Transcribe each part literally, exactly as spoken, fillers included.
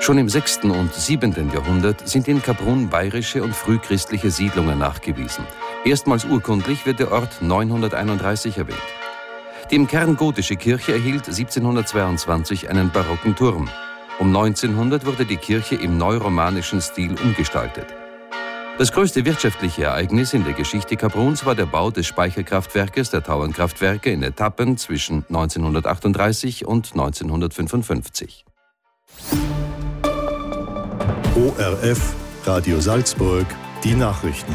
Schon im sechsten und siebenten Jahrhundert sind in Kaprun bayerische und frühchristliche Siedlungen nachgewiesen. Erstmals urkundlich wird der Ort neunhunderteinunddreißig erwähnt. Die im Kern gotische Kirche erhielt siebzehnhundertzweiundzwanzig einen barocken Turm. Um neunzehnhundert wurde die Kirche im neuromanischen Stil umgestaltet. Das größte wirtschaftliche Ereignis in der Geschichte Kapruns war der Bau des Speicherkraftwerkes der Tauernkraftwerke in Etappen zwischen neunzehnhundertachtunddreißig und neunzehnhundertfünfundfünfzig. O R F, Radio Salzburg, die Nachrichten.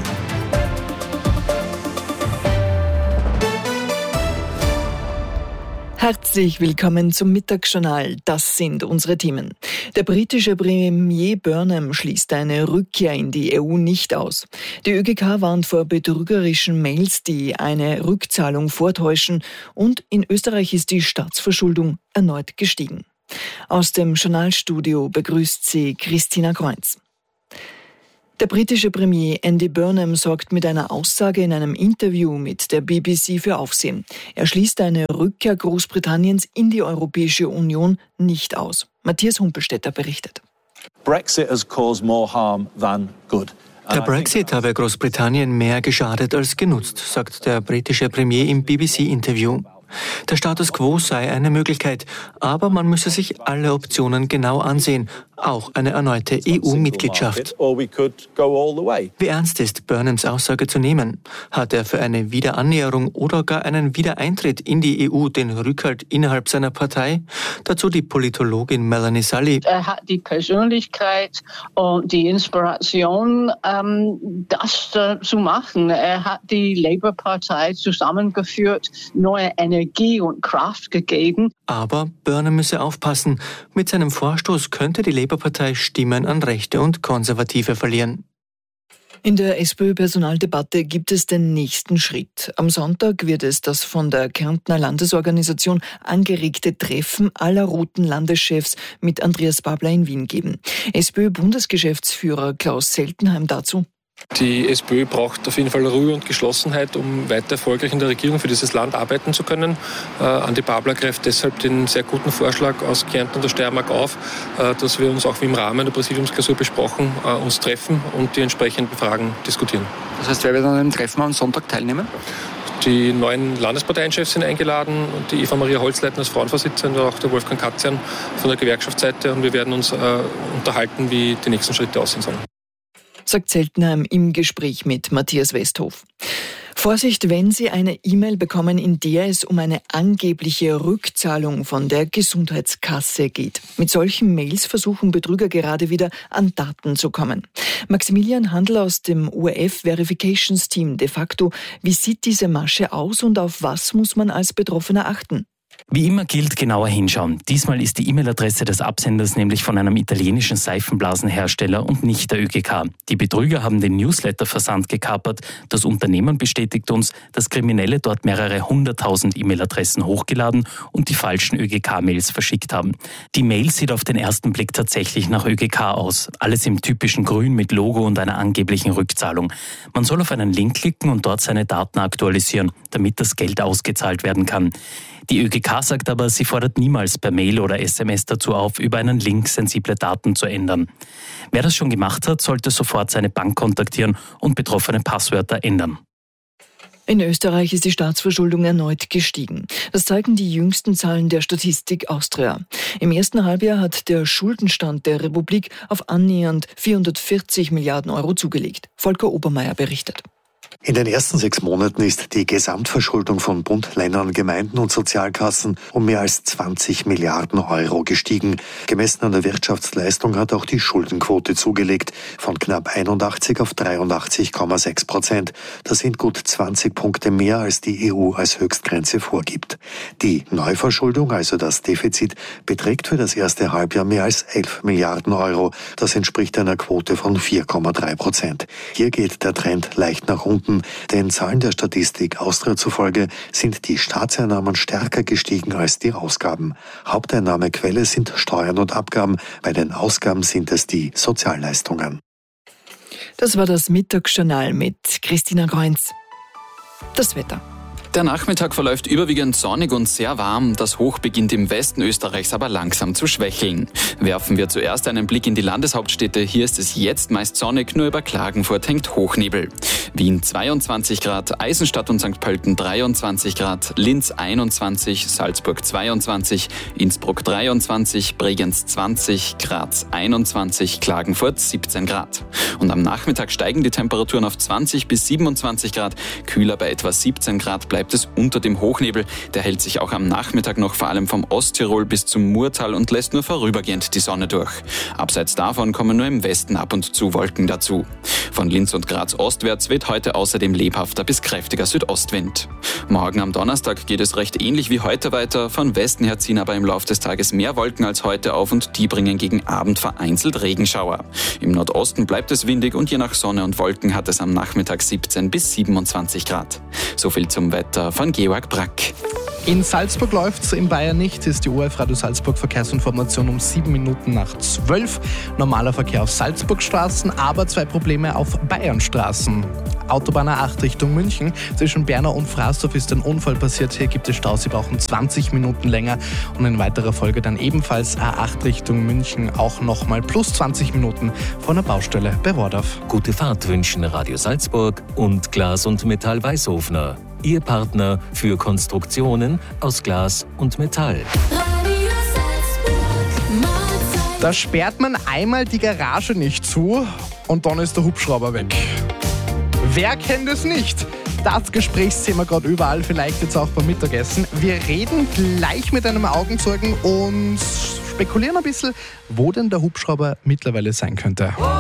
Herzlich willkommen zum Mittagsjournal. Das sind unsere Themen. Der britische Premier Burnham schließt eine Rückkehr in die E U nicht aus. Die Ö G K warnt vor betrügerischen Mails, die eine Rückzahlung vortäuschen. Und in Österreich ist die Staatsverschuldung erneut gestiegen. Aus dem Journalstudio begrüßt sie Christina Kreuz. Der britische Premier Andy Burnham sorgt mit einer Aussage in einem Interview mit der B B C für Aufsehen. Er schließt eine Rückkehr Großbritanniens in die Europäische Union nicht aus. Matthias Humpelstädter berichtet. Brexit has caused more harm than good. Der Brexit habe Großbritannien mehr geschadet als genutzt, sagt der britische Premier im B B C-Interview. Der Status quo sei eine Möglichkeit, aber man müsse sich alle Optionen genau ansehen, auch eine erneute E U-Mitgliedschaft. Wie ernst ist Burnhams Aussage zu nehmen? Hat er für eine Wiederannäherung oder gar einen Wiedereintritt in die E U den Rückhalt innerhalb seiner Partei? Dazu die Politologin Melanie Sully. Er hat die Persönlichkeit und die Inspiration, das zu machen. Er hat die Labour-Partei zusammengeführt, neue Energie und Kraft gegeben. Aber Burnham müsse aufpassen. Mit seinem Vorstoß könnte die Labour-Partei Stimmen an Rechte und Konservative verlieren. In der SPÖ-Personaldebatte gibt es den nächsten Schritt. Am Sonntag wird es das von der Kärntner Landesorganisation angeregte Treffen aller roten Landeschefs mit Andreas Babler in Wien geben. SPÖ-Bundesgeschäftsführer Klaus Seltenheim dazu. Die SPÖ braucht auf jeden Fall Ruhe und Geschlossenheit, um weiter erfolgreich in der Regierung für dieses Land arbeiten zu können. Äh, Andi Babler greift deshalb den sehr guten Vorschlag aus Kärnten und der Steiermark auf, äh, dass wir uns auch wie im Rahmen der Präsidiumsklausur besprochen, äh, uns treffen und die entsprechenden Fragen diskutieren. Das heißt, wer wird an dem Treffen am Sonntag teilnehmen? Die neuen Landesparteienchefs sind eingeladen, die Eva Maria Holzleitner als Frauenvorsitzende und auch der Wolfgang Katzian von der Gewerkschaftsseite. Und wir werden uns äh, unterhalten, wie die nächsten Schritte aussehen sollen. Sagt Seltenheim im Gespräch mit Matthias Westhof. Vorsicht, wenn Sie eine E-Mail bekommen, in der es um eine angebliche Rückzahlung von der Gesundheitskasse geht. Mit solchen Mails versuchen Betrüger gerade wieder an Daten zu kommen. Maximilian Handl aus dem O R F Verifications Team de facto. Wie sieht diese Masche aus und auf was muss man als Betroffener achten? Wie immer gilt, genauer hinschauen. Diesmal ist die E-Mail-Adresse des Absenders nämlich von einem italienischen Seifenblasenhersteller und nicht der Ö G K. Die Betrüger haben den Newsletter-Versand gekapert. Das Unternehmen bestätigt uns, dass Kriminelle dort mehrere hunderttausend E-Mail-Adressen hochgeladen und die falschen Ö G K-Mails verschickt haben. Die Mail sieht auf den ersten Blick tatsächlich nach Ö G K aus. Alles im typischen Grün mit Logo und einer angeblichen Rückzahlung. Man soll auf einen Link klicken und dort seine Daten aktualisieren, damit das Geld ausgezahlt werden kann. Die Ö G K sagt aber, sie fordert niemals per Mail oder S M S dazu auf, über einen Link sensible Daten zu ändern. Wer das schon gemacht hat, sollte sofort seine Bank kontaktieren und betroffene Passwörter ändern. In Österreich ist die Staatsverschuldung erneut gestiegen. Das zeigen die jüngsten Zahlen der Statistik Austria. Im ersten Halbjahr hat der Schuldenstand der Republik auf annähernd vierhundertvierzig Milliarden Euro zugelegt. Volker Obermeier berichtet. In den ersten sechs Monaten ist die Gesamtverschuldung von Bund, Ländern, Gemeinden und Sozialkassen um mehr als zwanzig Milliarden Euro gestiegen. Gemessen an der Wirtschaftsleistung hat auch die Schuldenquote zugelegt, von knapp einundachtzig auf dreiundachtzig Komma sechs Prozent. Das sind gut zwanzig Punkte mehr, als die E U als Höchstgrenze vorgibt. Die Neuverschuldung, also das Defizit, beträgt für das erste Halbjahr mehr als elf Milliarden Euro. Das entspricht einer Quote von vier Komma drei Prozent. Hier geht der Trend leicht nach unten. Den Zahlen der Statistik Austria zufolge sind die Staatseinnahmen stärker gestiegen als die Ausgaben. Haupteinnahmequelle sind Steuern und Abgaben, bei den Ausgaben sind es die Sozialleistungen. Das war das Mittagsjournal mit Christina Kreuz. Das Wetter. Der Nachmittag verläuft überwiegend sonnig und sehr warm. Das Hoch beginnt im Westen Österreichs aber langsam zu schwächeln. Werfen wir zuerst einen Blick in die Landeshauptstädte. Hier ist es jetzt meist sonnig, nur über Klagenfurt hängt Hochnebel. Wien zweiundzwanzig Grad, Eisenstadt und Sankt Pölten dreiundzwanzig Grad, Linz einundzwanzig, Salzburg zweiundzwanzig, Innsbruck dreiundzwanzig, Bregenz zwanzig, Graz einundzwanzig, Klagenfurt siebzehn Grad. Und am Nachmittag steigen die Temperaturen auf zwanzig bis siebenundzwanzig Grad. Kühler bei etwa siebzehn Grad bleibt es unter dem Hochnebel. Der hält sich auch am Nachmittag noch vor allem vom Osttirol bis zum Murtal und lässt nur vorübergehend die Sonne durch. Abseits davon kommen nur im Westen ab und zu Wolken dazu. Von Linz und Graz ostwärts weht heute außerdem lebhafter bis kräftiger Südostwind. Morgen am Donnerstag geht es recht ähnlich wie heute weiter. Von Westen her ziehen aber im Laufe des Tages mehr Wolken als heute auf und die bringen gegen Abend vereinzelt Regenschauer. Im Nordosten bleibt es windig und je nach Sonne und Wolken hat es am Nachmittag siebzehn bis siebenundzwanzig Grad. So viel zum Wetter von Georg Brack. In Salzburg läuft's, in Bayern nicht, ist die O R F Radio Salzburg Verkehrsinformation um sieben Minuten nach zwölf. Normaler Verkehr auf Salzburgstraßen, aber zwei Probleme auf Bayernstraßen. Autobahn A acht Richtung München. Zwischen Bernau und Fraßdorf ist ein Unfall passiert. Hier gibt es Staus, sie brauchen zwanzig Minuten länger. Und in weiterer Folge dann ebenfalls A acht Richtung München auch nochmal plus zwanzig Minuten von der Baustelle bei Wordorf. Gute Fahrt wünschen Radio Salzburg und Glas und Metall Weißhofner. Ihr Partner für Konstruktionen aus Glas und Metall. Da sperrt man einmal die Garage nicht zu und dann ist der Hubschrauber weg. Wer kennt es nicht? Das Gesprächsthema gerade überall, vielleicht jetzt auch beim Mittagessen. Wir reden gleich mit einem Augenzeugen und spekulieren ein bisschen, wo denn der Hubschrauber mittlerweile sein könnte.